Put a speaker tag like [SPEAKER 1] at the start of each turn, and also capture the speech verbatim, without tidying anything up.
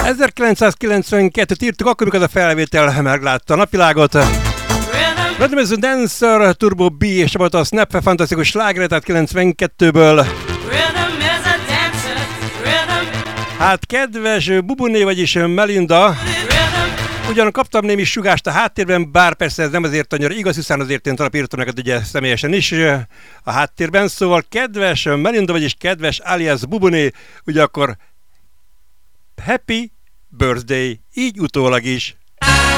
[SPEAKER 1] ezerkilencszázkilencvenkettőt írtuk, akkor, amikor ez a felvétel meglátta a napvilágot. Rhythm is a Dancer, Turbo B és volt a Snap fantasztikus slágere, tehát kilencvenkettőből. Hát kedves Bubuné, vagyis Melinda, ugyan kaptam némi sugást a háttérben, bár persze ez nem azért annyira igaz, hiszen azért én talán írtam neked ugye személyesen is a háttérben, szóval kedves Melinda, vagyis kedves alias Bubuné, ugye akkor happy birthday, így utólag is.